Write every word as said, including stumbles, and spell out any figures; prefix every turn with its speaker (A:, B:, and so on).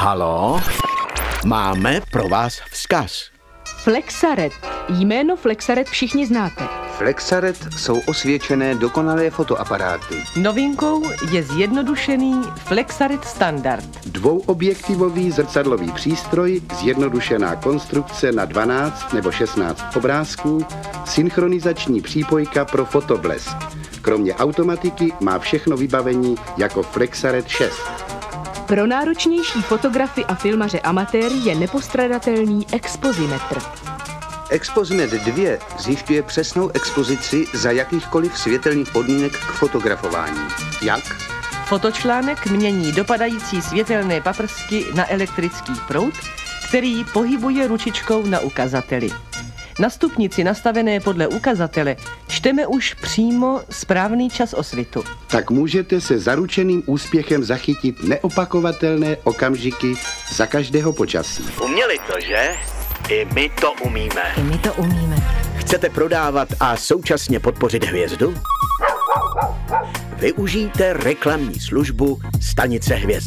A: Halo? Máme pro vás vzkaz.
B: Flexaret. Jméno Flexaret všichni znáte.
C: Flexaret jsou osvědčené dokonalé fotoaparáty.
D: Novinkou je zjednodušený Flexaret Standard.
E: Dvouobjektivový zrcadlový přístroj, zjednodušená konstrukce na dvanáct nebo šestnáct obrázků, synchronizační přípojka pro fotoblesk. Kromě automatiky má všechno vybavení jako Flexaret šest.
B: Pro náročnější fotografy a filmaře amatéry je nepostradatelný expozimetr.
C: Expozimet dva zjišťuje přesnou expozici za jakýchkoliv světelných podmínek k fotografování. Jak?
D: Fotočlánek mění dopadající světelné paprsky na elektrický proud, který pohybuje ručičkou na ukazateli. Na stupnici nastavené podle ukazatele čteme už přímo správný čas osvitu.
E: Tak můžete se zaručeným úspěchem zachytit neopakovatelné okamžiky za každého počasí.
A: Uměli to, že? I my to umíme.
F: I my to umíme.
A: Chcete prodávat a současně podpořit hvězdu? Využijte reklamní službu Stanice hvězd.